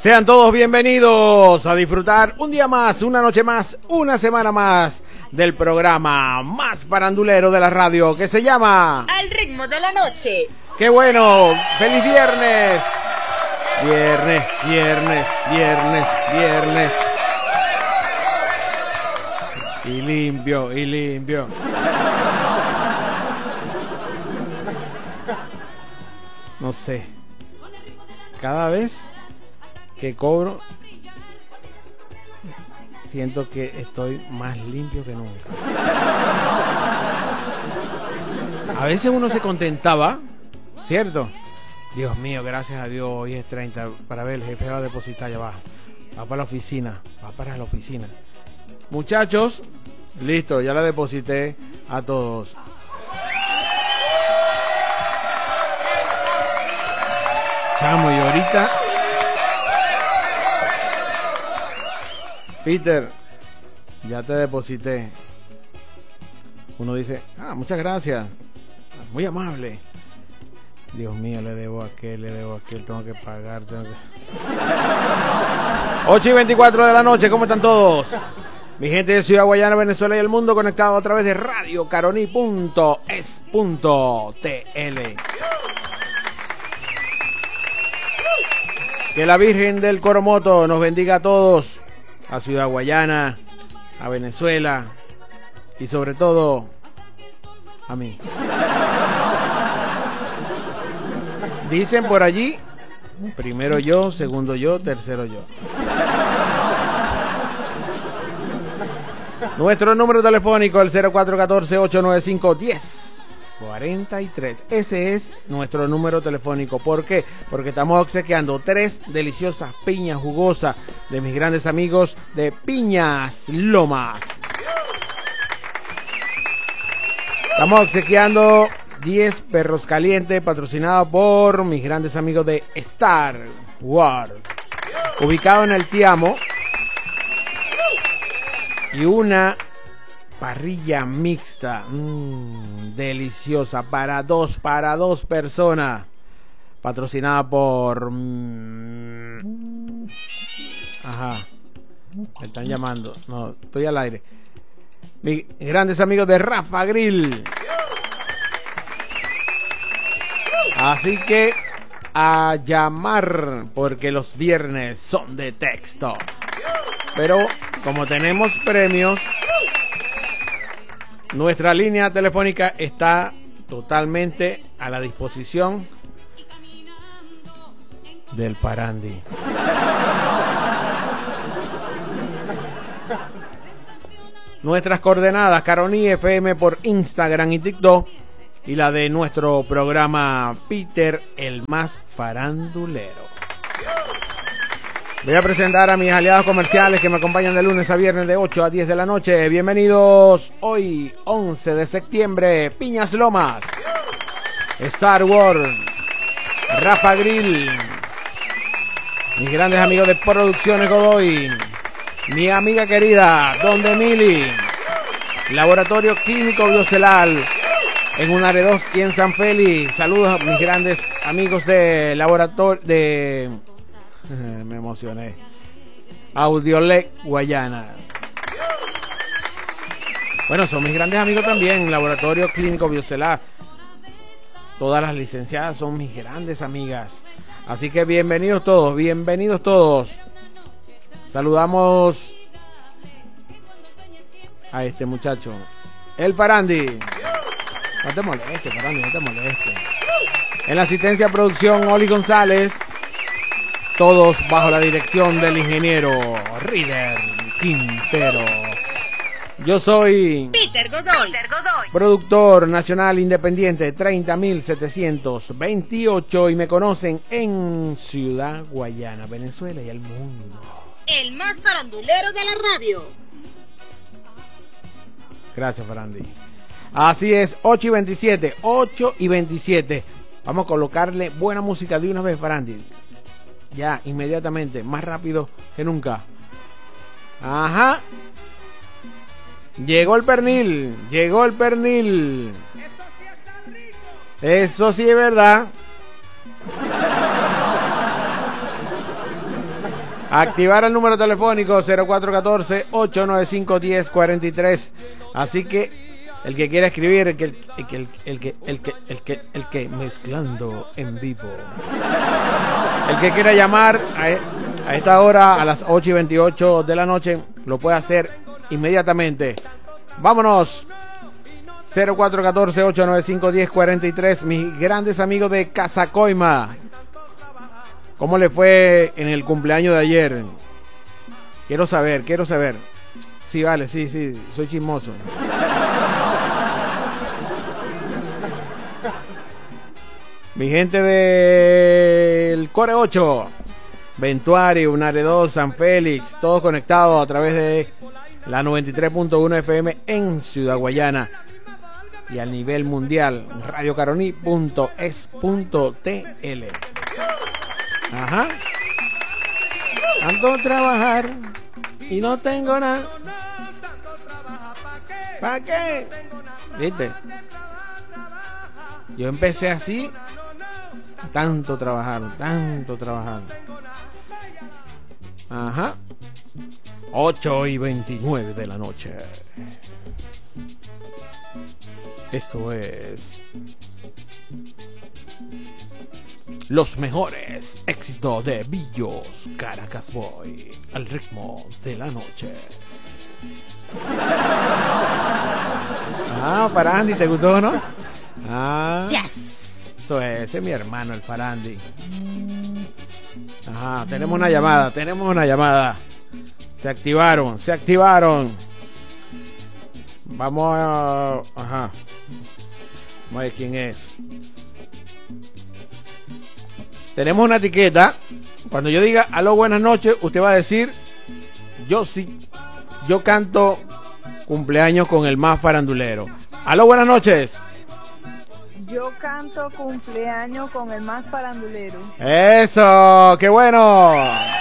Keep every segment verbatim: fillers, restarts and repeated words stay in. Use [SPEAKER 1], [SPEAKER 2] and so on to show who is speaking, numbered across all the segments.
[SPEAKER 1] Sean todos bienvenidos a disfrutar un día más, una noche más, una semana más del programa más farandulero de la radio que se llama
[SPEAKER 2] Al ritmo de la noche.
[SPEAKER 1] ¡Qué bueno! ¡Feliz viernes! Viernes, viernes, viernes, viernes. Y limpio, y limpio. No sé. Cada vez que cobro, siento que estoy más limpio que nunca. A veces uno se contentaba, ¿cierto? Dios mío, gracias a Dios, hoy es treinta, para ver, el jefe va a depositar, ya va. Va para la oficina, va para la oficina. Muchachos, listo, ya la deposité a todos. Chamo, y ahorita... Peter, ya te deposité. Uno dice, ah, muchas gracias, muy amable. Dios mío, le debo a aquel, le debo a aquel, tengo que pagar, tengo que... ocho y veinticuatro de la noche, ¿cómo están todos? Mi gente de Ciudad Guayana, Venezuela y el mundo conectado a través de radio caroní punto es punto t l. Que la Virgen del Coromoto nos bendiga a todos, a Ciudad Guayana, a Venezuela y sobre todo a mí. Dicen por allí, primero yo, segundo yo, tercero yo. Nuestro número telefónico, el cero cuatro uno cuatro, ocho nueve cinco, uno cero cuatro tres. Ese es nuestro número telefónico. ¿Por qué? Porque estamos obsequiando tres deliciosas piñas jugosas de mis grandes amigos de Piñas Lomas. Estamos obsequiando diez perros calientes patrocinados por mis grandes amigos de Star Wars, ubicado en el Tiamo, y una parrilla mixta, mmm, deliciosa, para dos, para dos personas, patrocinada por... Mmm, ajá, me están llamando, no, estoy al aire. Mis grandes amigos de Rafa Grill. Así que a llamar, porque los viernes son de texto. Pero como tenemos premios, nuestra línea telefónica está totalmente a la disposición del Parandi. Nuestras coordenadas, Caroní F M por Instagram y TikTok, y la de nuestro programa Peter, el más farandulero. Voy a presentar a mis aliados comerciales que me acompañan de lunes a viernes de ocho a diez de la noche. Bienvenidos hoy, once de septiembre, Piñas Lomas, Star Wars, Rafa Grill, mis grandes amigos de Producciones Godoy, mi amiga querida Don Demili, Laboratorio Clínico Biocelal en Unare dos y en San Félix. Saludos a mis grandes amigos de laboratorio de... me emocioné. Audiolec Guayana. Bueno, son mis grandes amigos también, Laboratorio Clínico Biocelar. Todas las licenciadas son mis grandes amigas. Así que bienvenidos todos, bienvenidos todos. Saludamos a este muchacho, el Parandi. No te molestes, Parandi, no te molestes. En la asistencia a producción, Oli González. Todos bajo la dirección del ingeniero River Quintero. Yo soy
[SPEAKER 2] Peter Godoy, Peter Godoy,
[SPEAKER 1] productor nacional independiente treinta mil setecientos veintiocho, y me conocen en Ciudad Guayana, Venezuela y el mundo.
[SPEAKER 2] el más farandulero de la radio.
[SPEAKER 1] Gracias, Farandi. Así es, ocho y veintisiete, ocho y veintisiete. Vamos a colocarle buena música de una vez, Farandi. Ya, inmediatamente, más rápido que nunca. Ajá. Llegó el pernil, llegó el pernil. Eso sí es verdad. Activar el número telefónico cero cuatro uno cuatro, ocho nueve cinco, uno cero cuatro tres. Así que el que quiera escribir, el que el que el, el que el que el que el que mezclando en vivo. El que quiera llamar a, a esta hora a las ocho y veintiocho de la noche lo puede hacer inmediatamente. Vámonos. cero cuatro uno cuatro, ocho nueve cinco, uno cero cuatro tres. Mis grandes amigos de Casacoima, ¿cómo le fue en el cumpleaños de ayer? Quiero saber, quiero saber. Sí, vale, sí, sí, soy chismoso. Mi gente del Core ocho, Ventuario, Unare dos, San Félix, todos conectados a través de la noventa y tres punto uno F M en Ciudad Guayana y a nivel mundial, radio caroní punto es punto t l. Ajá. Ando a trabajar y no tengo nada. ¿Para qué? ¿Viste? Yo empecé así, tanto trabajar, tanto trabajar. Ajá. ocho y veintinueve de la noche. Esto es los mejores éxitos de Billos Caracas Boy al ritmo de la noche. Ah, Farandi, ¿te gustó, no? Ah,
[SPEAKER 2] Yes.
[SPEAKER 1] Eso es, ese es mi hermano, el Farandi. Ajá, tenemos una llamada, tenemos una llamada. Se activaron, se activaron. Vamos a... Ajá. Vamos a ver quién es. Tenemos una etiqueta. Cuando yo diga aló, buenas noches, usted va a decir: yo sí, yo canto cumpleaños con el más farandulero. Aló, buenas noches.
[SPEAKER 3] Yo canto cumpleaños con el más farandulero.
[SPEAKER 1] Eso, qué bueno.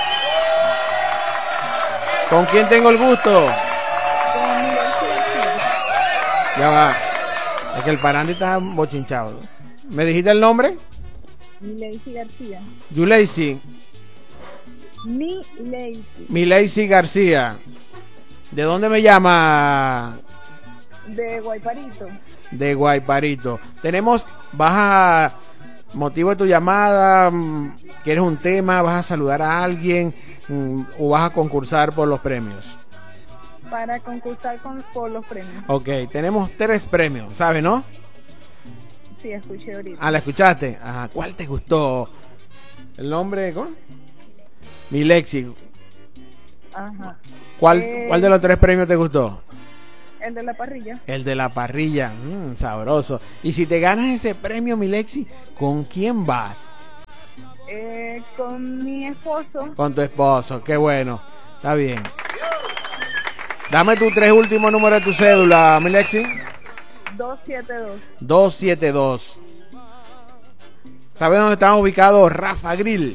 [SPEAKER 1] ¿Con quién tengo el gusto?
[SPEAKER 3] Con Miguel García.
[SPEAKER 1] Ya va. Es que el Farandi está bochinchado. ¿Me dijiste el nombre?
[SPEAKER 3] Mileisi García.
[SPEAKER 1] Yuleisi.
[SPEAKER 3] Mileisi.
[SPEAKER 1] Mileisi García. ¿De dónde me llama?
[SPEAKER 3] De Guayparito.
[SPEAKER 1] De Guayparito. Tenemos, vas a, motivo de tu llamada, ¿quieres un tema? ¿Vas a saludar a alguien? ¿O vas a concursar por los premios?
[SPEAKER 3] Para concursar con, por los premios.
[SPEAKER 1] Ok, tenemos tres premios, ¿sabes, no?
[SPEAKER 3] Sí, escuché ahorita.
[SPEAKER 1] Ah, ¿la escuchaste? Ajá. ¿Cuál te gustó? ¿El nombre? ¿Cómo? Milexi.
[SPEAKER 3] Ajá.
[SPEAKER 1] ¿Cuál,
[SPEAKER 3] Eh,
[SPEAKER 1] ¿Cuál de los tres premios te gustó?
[SPEAKER 3] El de la parrilla.
[SPEAKER 1] El de la parrilla. Mm, sabroso. Y si te ganas ese premio, Milexi, ¿con quién vas?
[SPEAKER 3] Eh, con mi esposo.
[SPEAKER 1] Con tu esposo. Qué bueno. Está bien. Dame tus tres últimos números de tu cédula, Milexi.
[SPEAKER 3] doscientos setenta y dos.
[SPEAKER 1] doscientos setenta y dos. ¿Sabes dónde estamos ubicados? Rafa Grill.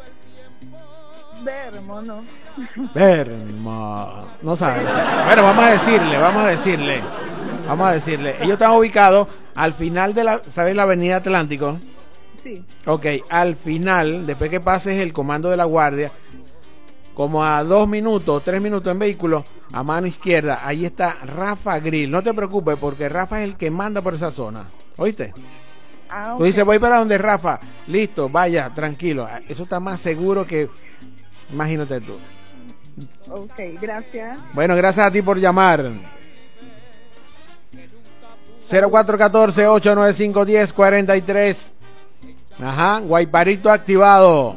[SPEAKER 3] Vermo, ¿no?
[SPEAKER 1] Vermo. No sabes. Bueno, vamos a decirle, vamos a decirle. Vamos a decirle. Ellos están ubicados al final de la, ¿sabes la avenida Atlántico?
[SPEAKER 3] Sí.
[SPEAKER 1] Ok, al final, después que pases el comando de la guardia, como a dos minutos, tres minutos en vehículo, a mano izquierda, ahí está Rafa Grill. No te preocupes, porque Rafa es el que manda por esa zona. ¿Oíste?
[SPEAKER 3] Ah,
[SPEAKER 1] Tú
[SPEAKER 3] okay.
[SPEAKER 1] dices, voy para donde Rafa. Listo, vaya, tranquilo. Eso está más seguro que... Imagínate tú.
[SPEAKER 3] Ok, gracias.
[SPEAKER 1] Bueno, gracias a ti por llamar. cero cuatro uno cuatro, ocho nueve cinco, uno cero cuatro tres. Ajá, Guayparito activado.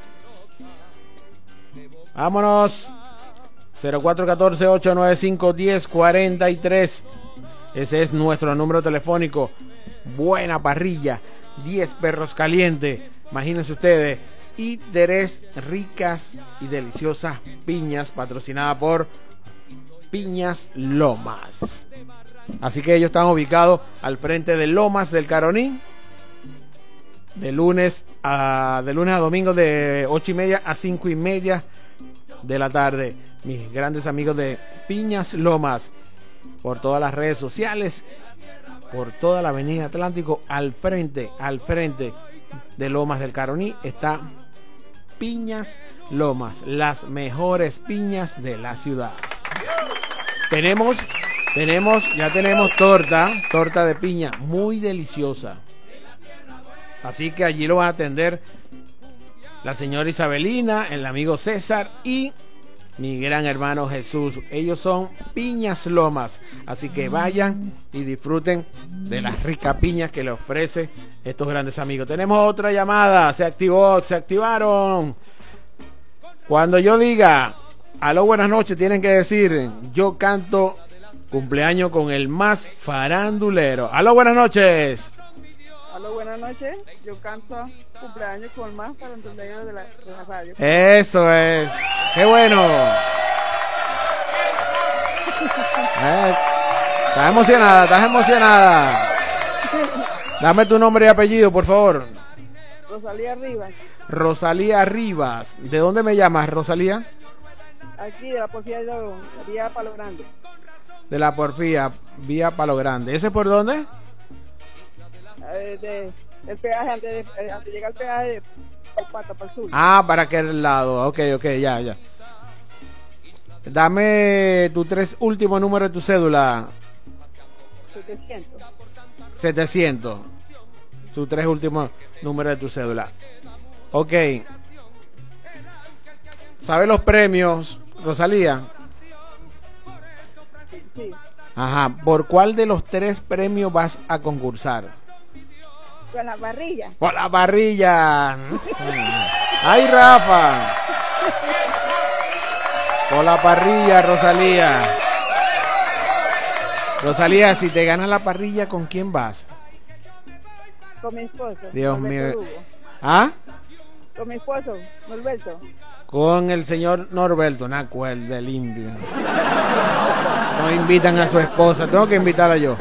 [SPEAKER 1] Vámonos. cero cuatro uno cuatro, ocho nueve cinco, uno cero cuatro tres. Ese es nuestro número telefónico. Buena parrilla, diez perros calientes. Imagínense ustedes. Y tres ricas y deliciosas piñas, patrocinada por Piñas Lomas. Así que ellos están ubicados al frente de Lomas del Caroní, de lunes a de lunes a domingo, de ocho y media a cinco y media de la tarde. Mis grandes amigos de Piñas Lomas, por todas las redes sociales, por toda la avenida Atlántico, al frente, al frente de Lomas del Caroní está Piñas Lomas, las mejores piñas de la ciudad. Tenemos, tenemos, ya tenemos torta, torta de piña, muy deliciosa. Así que allí lo van a atender la señora Isabelina, el amigo César y mi gran hermano Jesús. Ellos son Piñas Lomas, así que vayan y disfruten de las ricas piñas que le ofrece estos grandes amigos. Tenemos otra llamada, se activó, se activaron. Cuando yo diga aló, buenas noches, tienen que decir yo canto cumpleaños con el más farandulero. Aló, buenas noches.
[SPEAKER 3] Aló, buenas noches. Yo canto cumpleaños con el más farandulero de la, de la radio.
[SPEAKER 1] Eso es. ¡Qué bueno! Eh, estás emocionada, estás emocionada. Dame tu nombre y apellido, por favor.
[SPEAKER 3] Rosalía Rivas.
[SPEAKER 1] Rosalía Rivas. ¿De dónde me llamas, Rosalía?
[SPEAKER 3] Aquí, de la Porfía de Vía Palo Grande.
[SPEAKER 1] De la Porfía, Vía Palo Grande. ¿Ese por dónde?
[SPEAKER 3] Eh, de, el peaje, antes de, eh, antes de llegar al peaje de Pata para el sur.
[SPEAKER 1] Ah, para aquel lado. Ok, ok, ya, ya. Dame tu tres últimos números de tu cédula.
[SPEAKER 3] setecientos.
[SPEAKER 1] setecientos. Tus tres últimos números de tu cédula. Ok. ¿Sabes los premios, Rosalía?
[SPEAKER 3] Sí.
[SPEAKER 1] Ajá. ¿Por cuál de los tres premios vas a concursar?
[SPEAKER 3] Con la parrilla.
[SPEAKER 1] Por la parrilla. ¡Ay, Rafa! Por la parrilla, Rosalía. Rosalía, si te ganas la parrilla, ¿con quién vas?
[SPEAKER 3] Con mi esposo.
[SPEAKER 1] Dios
[SPEAKER 3] Norberto
[SPEAKER 1] mío.
[SPEAKER 3] Lugo.
[SPEAKER 1] ¿Ah?
[SPEAKER 3] Con mi esposo, Norberto.
[SPEAKER 1] Con el señor Norberto, Nacuel del Indio. No invitan a su esposa, tengo que invitarla yo.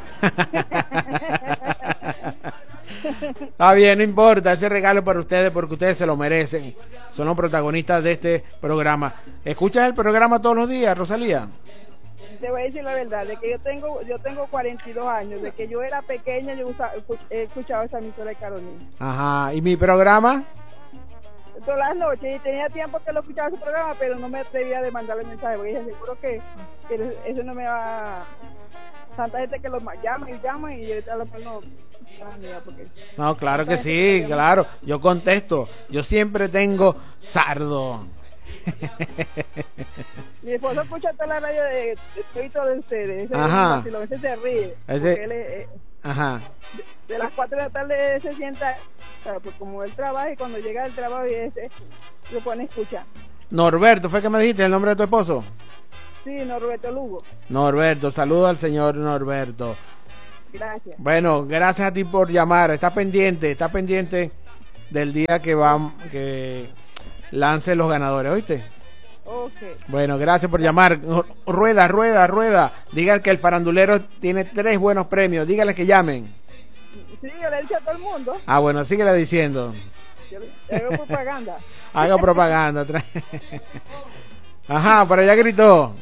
[SPEAKER 1] Está bien, no importa, ese regalo para ustedes porque ustedes se lo merecen. Son los protagonistas de este programa. ¿Escuchas el programa todos los días, Rosalía?
[SPEAKER 3] Te voy a decir la verdad, de que yo tengo yo tengo cuarenta y dos años, de que yo era pequeña yo usa, he escuchado esa emisora de Carolina.
[SPEAKER 1] Ajá, ¿y mi programa?
[SPEAKER 3] Todas las noches, y tenía tiempo que lo escuchaba su programa, pero no me atrevía de mandarle mensaje, porque dije, seguro que, que eso no me va... Tanta gente que lo llama y llama y yo a lo mejor no... Porque...
[SPEAKER 1] No, claro que sí, claro, yo contesto, yo siempre tengo sardo.
[SPEAKER 3] Mi esposo escucha toda la radio de todo de ustedes. Ese
[SPEAKER 1] Ajá.
[SPEAKER 3] Lo ese se ríe.
[SPEAKER 1] Ese...
[SPEAKER 3] Él, eh,
[SPEAKER 1] Ajá.
[SPEAKER 3] De, de las cuatro de la tarde él se sienta, o sea, pues como él trabaja y cuando llega del trabajo y ese lo pone a escuchar.
[SPEAKER 1] Norberto, ¿fue que me dijiste el nombre de tu esposo?
[SPEAKER 3] Sí, Norberto Lugo.
[SPEAKER 1] Norberto, saludo al señor Norberto.
[SPEAKER 3] Gracias.
[SPEAKER 1] Bueno, gracias a ti por llamar. Está pendiente, está pendiente del día que van, que lance los ganadores, ¿oíste?
[SPEAKER 3] Okay.
[SPEAKER 1] Bueno, gracias por llamar. Rueda, rueda, rueda. Digan que el farandulero tiene tres buenos premios. Díganle que llamen.
[SPEAKER 3] Sí, yo le he dicho a todo el mundo.
[SPEAKER 1] Ah, bueno, síguele diciendo.
[SPEAKER 3] Yo le hago propaganda.
[SPEAKER 1] Haga propaganda. Ajá, por allá gritó.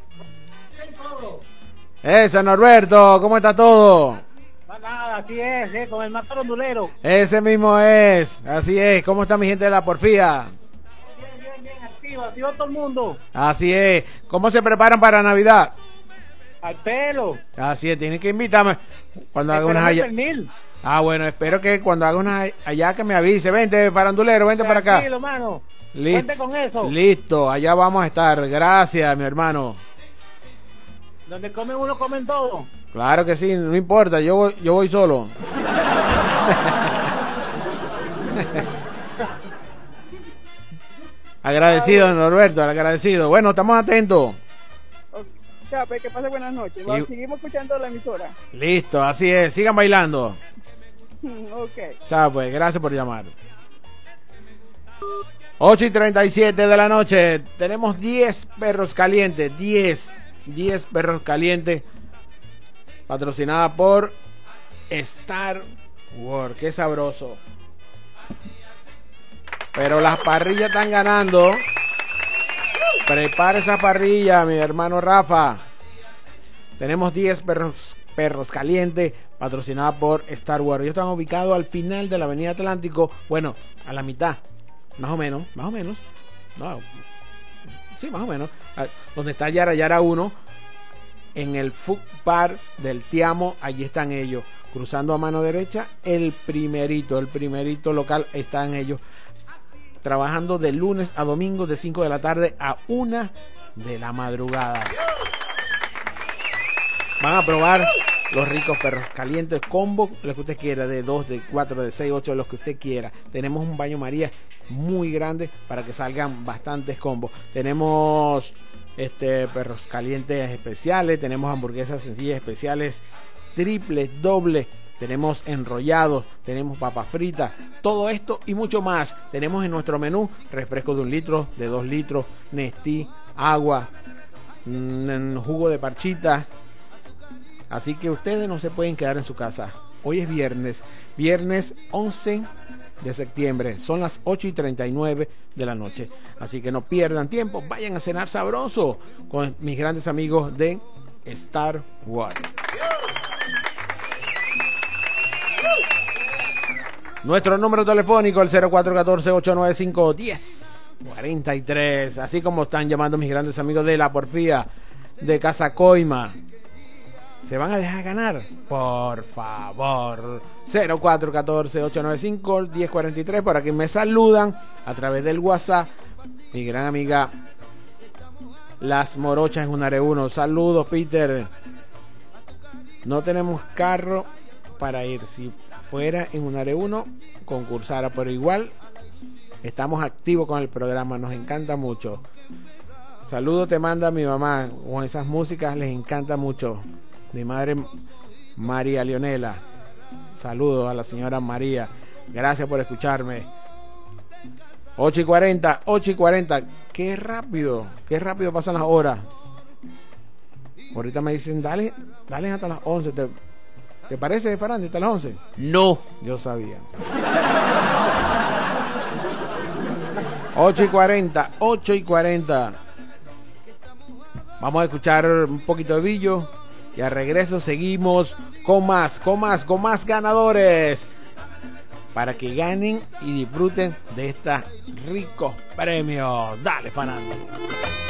[SPEAKER 1] Eso, Norberto, ¿cómo está todo?
[SPEAKER 4] Nada, así es, eh, con el más farandulero.
[SPEAKER 1] Ese mismo es, así es. ¿Cómo está mi gente de la Porfía?
[SPEAKER 4] Bien, bien, bien, activo, activo todo el mundo.
[SPEAKER 1] Así es. ¿Cómo se preparan para Navidad?
[SPEAKER 4] Al pelo.
[SPEAKER 1] Así es, tienen que invitarme cuando haga unas allá. Ah, bueno, espero que cuando haga unas allá que me avise. Vente, farandulero, vente para acá.
[SPEAKER 4] Tranquilo, mano.
[SPEAKER 1] Listo.
[SPEAKER 4] Cuente con eso.
[SPEAKER 1] Listo, allá vamos a estar. Gracias, mi hermano.
[SPEAKER 4] Donde comen uno, comen todo.
[SPEAKER 1] Claro que sí, no importa, yo voy, yo voy solo. Agradecido, Norberto, agradecido. Bueno, estamos atentos.
[SPEAKER 3] Ya, pues que pase buenas noches.
[SPEAKER 1] Y...
[SPEAKER 3] seguimos escuchando la emisora.
[SPEAKER 1] Listo, así es. Sigan bailando.
[SPEAKER 3] Ok.
[SPEAKER 1] Chao, pues, gracias por llamar. ocho y treinta y siete de la noche. Tenemos diez perros calientes. diez. diez perros calientes. Patrocinada por Star Wars. Qué sabroso. Pero las parrillas están ganando. Prepara esa parrilla, mi hermano Rafa. Tenemos diez perros, perros calientes, patrocinada por Star Wars. Ellos están ubicados al final de la Avenida Atlántico. Bueno, a la mitad. más o menos, más o menos. No, sí, más o menos. Donde está Yara Yara uno, en el Food Bar del Tiamo, allí están ellos. Cruzando a mano derecha, el primerito, el primerito local, están ellos. Trabajando de lunes a domingo de cinco de la tarde a una de la madrugada. Van a probar los ricos perros calientes, combo, lo que usted quiera, de dos, de cuatro, de seis, ocho, los que usted quiera. Tenemos un baño María muy grande para que salgan bastantes combos. Tenemos este perros calientes especiales, tenemos hamburguesas sencillas especiales, triples, dobles, tenemos enrollados, tenemos papas fritas, todo esto y mucho más. Tenemos en nuestro menú refresco de un litro, de dos litros, Nestí, agua, mmm, jugo de parchita. Así que ustedes no se pueden quedar en su casa. Hoy es viernes, viernes once de septiembre, son las ocho y treinta y nueve de la noche. Así que no pierdan tiempo, vayan a cenar sabroso con mis grandes amigos de Star Wars. Nuestro número telefónico, el cero cuatro uno cuatro, ocho nueve cinco, uno cero cuatro tres. Así como están llamando mis grandes amigos de La Porfía, de Casa Coima. ¿Se van a dejar ganar? Por favor. cero cuatro uno cuatro, ocho nueve cinco, uno cero cuatro tres. Por aquí me saludan a través del WhatsApp. Mi gran amiga Las Morochas en Junare uno. Saludos, Peter. No tenemos carro para ir. Si fuera en Junare uno, concursara. Pero igual estamos activos con el programa. Nos encanta mucho. Saludos te manda mi mamá. Con esas músicas les encanta mucho. Mi madre María Leonela. Saludos a la señora María. Gracias por escucharme. ocho y cuarenta, ocho y cuarenta. Qué rápido, qué rápido pasan las horas. Ahorita me dicen, dale, dale hasta las once. ¿Te, ¿te parece, Farandi, hasta las once?
[SPEAKER 5] No.
[SPEAKER 1] Yo sabía. ocho y cuarenta, ocho y cuarenta. Vamos a escuchar un poquito de billo. Y al regreso seguimos con más, con más, con más ganadores. Para que ganen y disfruten de estos ricos premios. Dale, Fernando.